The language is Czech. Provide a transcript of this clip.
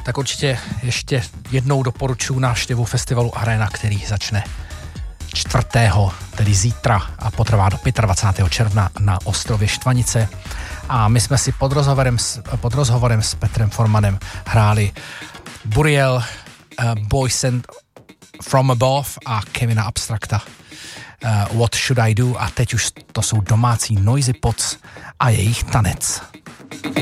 tak určitě ještě jednou doporučuji návštěvu festivalu Arena, který začne 4., tedy zítra a potrvá do 25. června na ostrově Štvanice. A my jsme si pod rozhovorem s Petrem Formanem hráli Burial, Boys and From Above a Kevina Abstrakta What Should I Do, a teď už to jsou domácí Noisy Pods a jejich tanec.